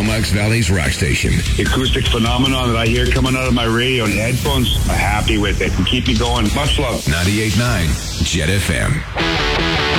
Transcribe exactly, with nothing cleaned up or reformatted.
Comox Valley's rock station. The acoustic phenomenon that I hear coming out of my radio and headphones, I'm happy with it. And keep me going. Much love. ninety-eight point nine Jet F M.